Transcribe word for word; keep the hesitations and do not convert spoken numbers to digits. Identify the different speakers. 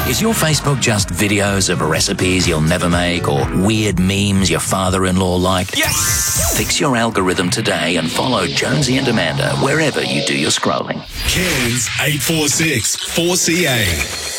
Speaker 1: Is your Facebook just videos of recipes you'll never make or weird memes your father-in-law like?
Speaker 2: Yes!
Speaker 1: Fix your algorithm today and follow Jonesy and Amanda wherever you do your scrolling.
Speaker 2: Cairns eight four six four C A.